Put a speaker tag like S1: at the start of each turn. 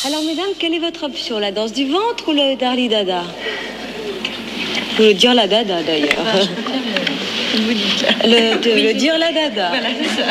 S1: Alors, mesdames, quelle est votre option? La danse du ventre ou le Darli Dada? Ou le dire la dada, d'ailleurs.
S2: Je peux dire le
S1: le dire la dada.
S2: Voilà, c'est ça.